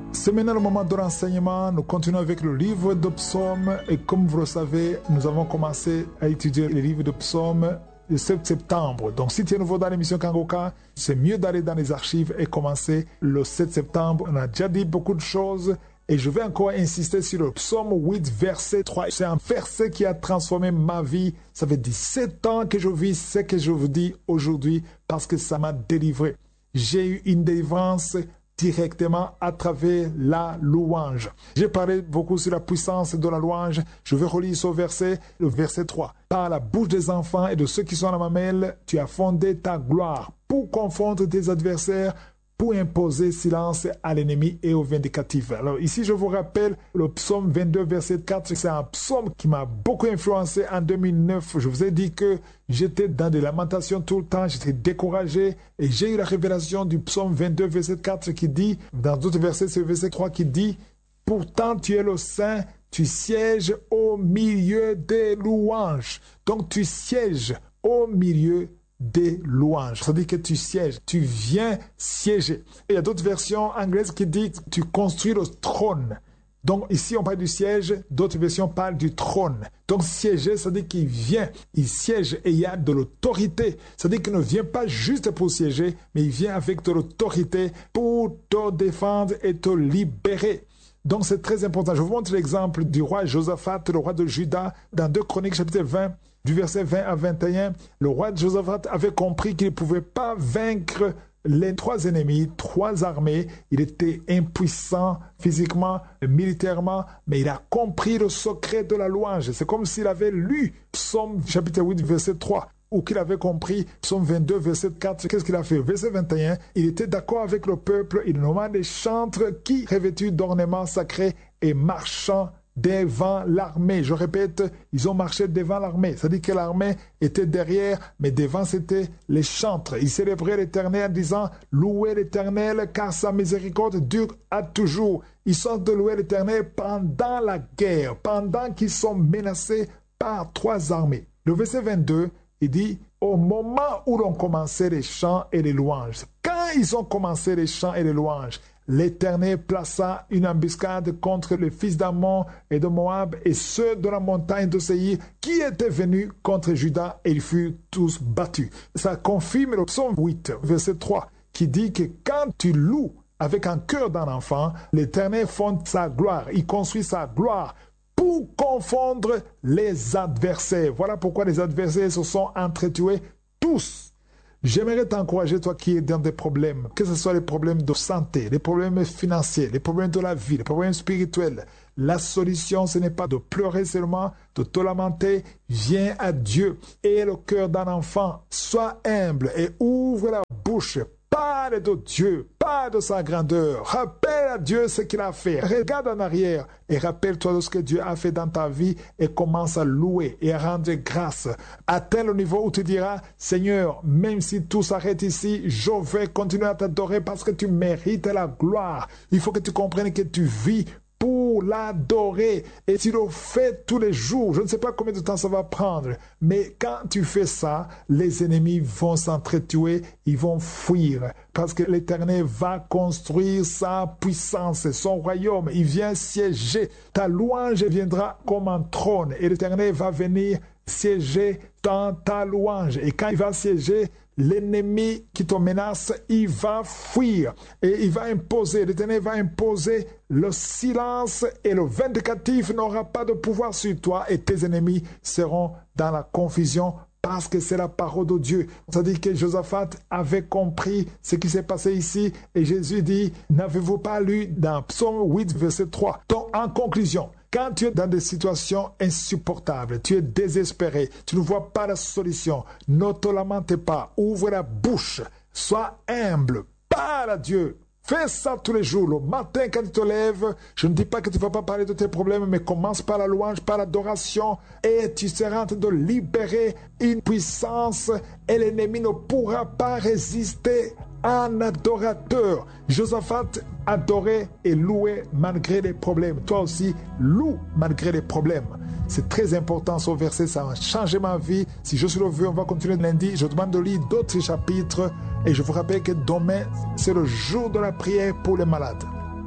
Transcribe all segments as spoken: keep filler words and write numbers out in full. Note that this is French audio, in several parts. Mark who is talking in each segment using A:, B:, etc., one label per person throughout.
A: C'est maintenant le moment de l'enseignement. Nous continuons avec le livre de Psaumes. Et comme vous le savez, nous avons commencé à étudier le livre de Psaumes le sept septembre. Donc si tu es nouveau dans l'émission Kangoka, c'est mieux d'aller dans les archives et commencer le sept septembre. On a déjà dit beaucoup de choses. Et je vais encore insister sur le psaume huit, verset trois. C'est un verset qui a transformé ma vie. Ça fait dix-sept ans que je vis ce que je vous dis aujourd'hui parce que ça m'a délivré. J'ai eu une délivrance directement à travers la louange. J'ai parlé beaucoup sur la puissance de la louange. Je vais relire ce verset, le verset trois. Par la bouche des enfants et de ceux qui sont à la mamelle, tu as fondé ta gloire pour confondre tes adversaires, pour imposer silence à l'ennemi et au vindicatif. Alors ici, je vous rappelle le psaume vingt-deux, verset quatre. C'est un psaume qui m'a beaucoup influencé en deux mille neuf. Je vous ai dit que j'étais dans des lamentations tout le temps, j'étais découragé et j'ai eu la révélation du psaume vingt-deux, verset quatre qui dit, dans d'autres versets, c'est le verset trois qui dit, « Pourtant tu es le Saint, tu sièges au milieu des louanges. » Donc tu sièges au milieu des louanges. Ça veut dire que tu sièges, tu viens siéger. Il y a d'autres versions anglaises qui disent tu construis le trône. Donc ici on parle du siège, d'autres versions parlent du trône. Donc siéger, ça veut dire qu'il vient, il siège et il y a de l'autorité. Ça veut dire qu'il ne vient pas juste pour siéger, mais il vient avec de l'autorité pour te défendre et te libérer. Donc c'est très important. Je vous montre l'exemple du roi Josaphat, le roi de Juda, dans deux Chroniques chapitre vingt, du verset vingt à vingt et un. Le roi Josaphat avait compris qu'il ne pouvait pas vaincre les trois ennemis, trois armées. Il était impuissant physiquement, militairement, mais il a compris le secret de la louange. C'est comme s'il avait lu Psaume chapitre huit, verset trois. Ou qu'il avait compris Psaume vingt-deux, verset quatre. Qu'est-ce qu'il a fait? Verset vingt et un, il était d'accord avec le peuple. Il nomma des chantres qui, revêtus d'ornements sacrés et marchant devant l'armée. Je répète, ils ont marché devant l'armée. C'est-à-dire que l'armée était derrière, mais devant c'était les chantres. Ils célébraient l'Éternel en disant « Louez l'Éternel car sa miséricorde dure à toujours ». Ils sont de louer l'Éternel pendant la guerre, pendant qu'ils sont menacés par trois armées. Le verset vingt-deux, il dit, au moment où l'on commençait les chants et les louanges, quand ils ont commencé les chants et les louanges, l'Éternel plaça une embuscade contre les fils d'Ammon et de Moab et ceux de la montagne de Séir qui étaient venus contre Juda et ils furent tous battus. Ça confirme le psaume huit, verset trois, qui dit que quand tu loues avec un cœur d'un enfant, l'Éternel fonde sa gloire, il construit sa gloire pour confondre les adversaires. Voilà pourquoi les adversaires se sont entretués tous. J'aimerais t'encourager, toi qui es dans des problèmes, que ce soit les problèmes de santé, les problèmes financiers, les problèmes de la vie, les problèmes spirituels. La solution, ce n'est pas de pleurer seulement, de te lamenter. Viens à Dieu et le cœur d'un enfant. Sois humble et ouvre la bouche. Parle de Dieu, parle de sa grandeur. Rappelle à Dieu ce qu'il a fait. Regarde en arrière et rappelle-toi de ce que Dieu a fait dans ta vie et commence à louer et à rendre grâce. Atteins le niveau où tu diras, Seigneur, même si tout s'arrête ici, je vais continuer à t'adorer parce que tu mérites la gloire. Il faut que tu comprennes que tu vis pour l'adorer. Et tu le fais tous les jours. Je ne sais pas combien de temps ça va prendre. Mais quand tu fais ça, les ennemis vont s'entretuer, ils vont fuir. Parce que l'Éternel va construire sa puissance, son royaume. Il vient siéger. Ta louange viendra comme un trône. Et l'Éternel va venir siéger dans ta louange. Et quand il va siéger, l'ennemi qui te menace, il va fuir et il va imposer, l'Éternel va imposer le silence et le vindicatif n'aura pas de pouvoir sur toi et tes ennemis seront dans la confusion parce que c'est la parole de Dieu. C'est-à-dire que Josaphat avait compris ce qui s'est passé ici et Jésus dit, n'avez-vous pas lu dans Psaume huit, verset trois? Donc, en conclusion, quand tu es dans des situations insupportables, tu es désespéré, tu ne vois pas la solution, ne te lamente pas, ouvre la bouche, sois humble, parle à Dieu. Fais ça tous les jours. Le matin, quand tu te lèves, je ne dis pas que tu ne vas pas parler de tes problèmes, mais commence par la louange, par l'adoration, et tu seras en train de libérer une puissance, et l'ennemi ne pourra pas résister un adorateur. Josaphat adorait et louait malgré les problèmes. Toi aussi, loue malgré les problèmes. C'est très important ce verset, ça a changé ma vie. Si je suis le veux, on va continuer lundi. Je demande de lire d'autres chapitres et je vous rappelle que demain, c'est le jour de la prière pour les malades.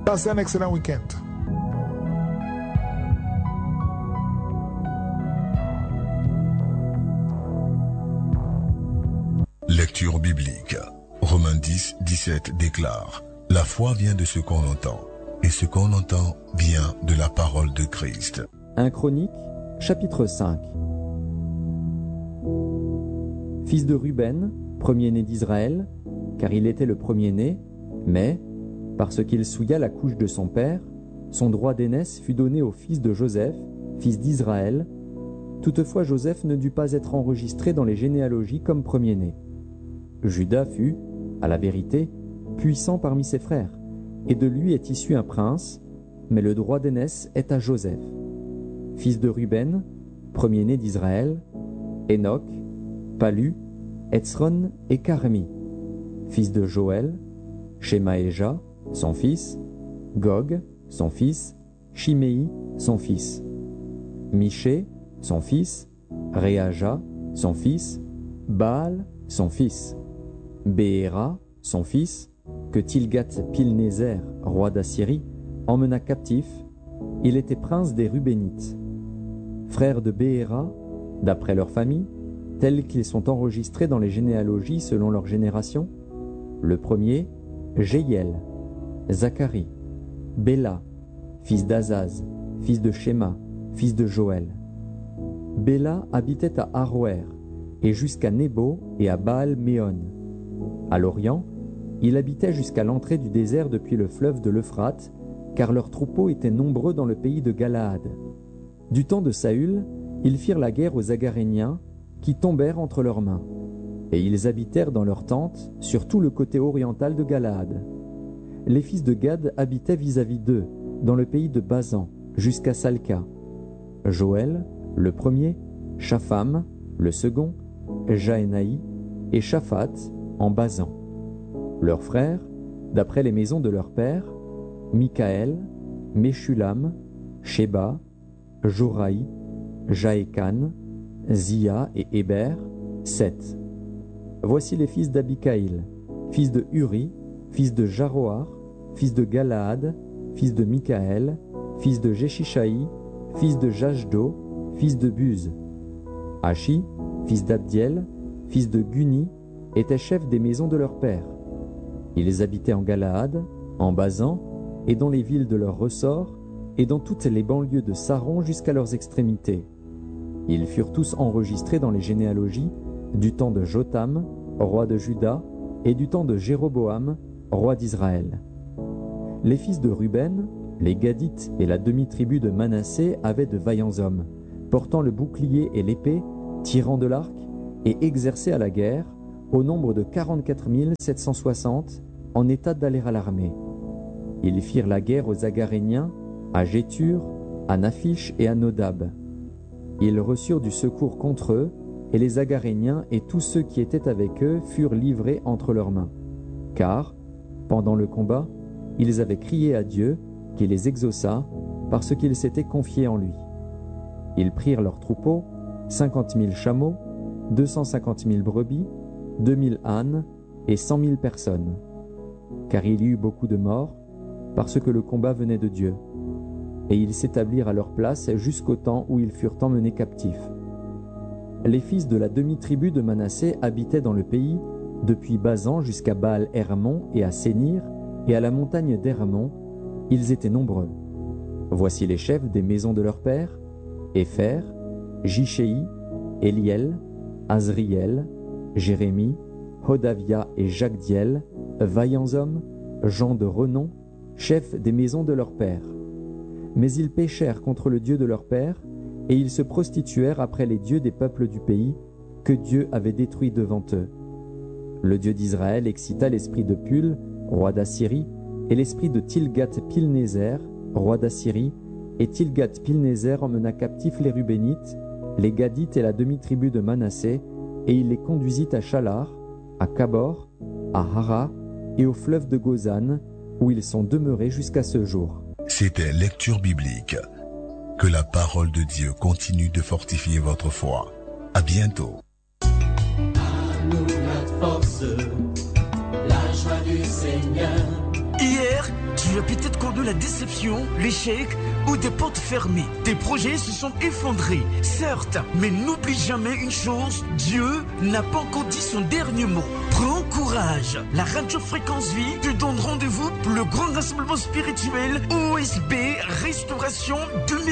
A: Passez un excellent week-end.
B: Lecture biblique. Romains dix, dix-sept déclare: La foi vient de ce qu'on entend, et ce qu'on entend vient de la parole de Christ.
C: un Chronique, chapitre cinq. Fils de Ruben, premier-né d'Israël, car il était le premier-né, mais, parce qu'il souilla la couche de son père, son droit d'aînesse fut donné au fils de Joseph, fils d'Israël. Toutefois Joseph ne dut pas être enregistré dans les généalogies comme premier-né. Juda fut, à la vérité, puissant parmi ses frères, et de lui est issu un prince, mais le droit d'aînesse est à Joseph. Fils de Ruben, premier-né d'Israël, Enoch, Palu, Hetzron et Carmi. Fils de Joël, Shemaéja, son fils, Gog, son fils, Chiméi, son fils, Miché, son fils, Réaja, son fils, Baal, son fils, Béhéra, son fils, que Tilgat-Pilnézer, roi d'Assyrie, emmena captif. Il était prince des Rubénites. Frères de Béhéra, d'après leur famille, tels qu'ils sont enregistrés dans les généalogies selon leur génération: le premier, Jéiel, Zacharie, Béla, fils d'Azaz, fils de Shéma, fils de Joël. Béla habitait à Aroër, et jusqu'à Nébo et à Baal-Méon. À l'Orient, il habitait jusqu'à l'entrée du désert depuis le fleuve de l'Euphrate, car leurs troupeaux étaient nombreux dans le pays de Galaad. Du temps de Saül, ils firent la guerre aux Agaréniens, qui tombèrent entre leurs mains, et ils habitèrent dans leurs tentes sur tout le côté oriental de Galaad. Les fils de Gad habitaient vis-à-vis d'eux, dans le pays de Basan, jusqu'à Salca. Joël, le premier, Shapham, le second, Jaénaï et Shaphat en Basan. Leurs frères, d'après les maisons de leur père, Mikaël, Meshulam, Sheba, Joraï, Jaékan, Zia et Héber, sept. Voici les fils d'Abikaïl, fils de Uri, fils de Jaroar, fils de Galaad, fils de Mikaël, fils de Jeshishaï, fils de Jashdo, fils de Buz. Achi, fils d'Abdiel, fils de Guni, étaient chefs des maisons de leur père. Ils habitaient en Galaad, en Basan, et dans les villes de leur ressort, et dans toutes les banlieues de Saron jusqu'à leurs extrémités. Ils furent tous enregistrés dans les généalogies du temps de Jotham, roi de Juda, et du temps de Jéroboam, roi d'Israël. Les fils de Ruben, les Gadites et la demi-tribu de Manassé avaient de vaillants hommes, portant le bouclier et l'épée, tirant de l'arc, et exercés à la guerre, au nombre de quarante-quatre mille sept cent soixante, en état d'aller à l'armée. Ils firent la guerre aux Agaréniens, à Gétur, à Naphish et à Nodab. Ils reçurent du secours contre eux, et les Agaréniens et tous ceux qui étaient avec eux furent livrés entre leurs mains. Car, pendant le combat, ils avaient crié à Dieu, qui les exauça, parce qu'ils s'étaient confiés en lui. Ils prirent leurs troupeaux, cinquante mille chameaux, deux cent cinquante mille brebis, deux mille ânes et cent mille personnes. Car il y eut beaucoup de morts, parce que le combat venait de Dieu. Et ils s'établirent à leur place jusqu'au temps où ils furent emmenés captifs. Les fils de la demi-tribu de Manassé habitaient dans le pays, depuis Basan jusqu'à Baal-Hermon et à Sénir, et à la montagne d'Hermon. Ils étaient nombreux. Voici les chefs des maisons de leur père: Épher, Jichéi, Éliel, Azriel, Jérémie, Hodavia et Jagdiel, vaillants hommes, gens de renom, chefs des maisons de leur père. Mais ils péchèrent contre le Dieu de leur père, et ils se prostituèrent après les dieux des peuples du pays, que Dieu avait détruits devant eux. Le Dieu d'Israël excita l'esprit de Pul, roi d'Assyrie, et l'esprit de Tilgat-Pilnézer, roi d'Assyrie, et Tilgat-Pilnézer emmena captifs les Rubénites, les Gadites et la demi-tribu de Manassé, et il les conduisit à Chalar, à Kabor, à Hara et au fleuve de Gozan, où ils sont demeurés jusqu'à ce jour.
B: C'était Lecture biblique. Que la parole de Dieu continue de fortifier votre foi. À bientôt.
D: À nous notre force, la joie du Seigneur.
E: Hier, Dieu Tu as peut-être connu la déception, l'échec ou des portes fermées. Tes projets se sont effondrés, certes, mais n'oublie jamais une chose, Dieu n'a pas encore dit son dernier mot. Prends courage. La radio Fréquence Vie te donne rendez-vous pour le grand rassemblement spirituel O S B Restauration deux mille